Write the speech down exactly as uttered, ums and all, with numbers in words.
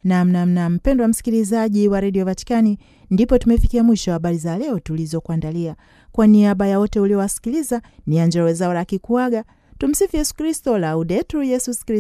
Namnamna mpendwa msikilizaji wa Radio Vatikani, ndipo tumefikia mwisho wa habari za leo tulizokuandalia. Kwa niaba ya wote uliowasikiliza, ni Angella Rwezaura akikuaga. Tumsifu Yesu Kristo, Laudetur Yesus Kristo.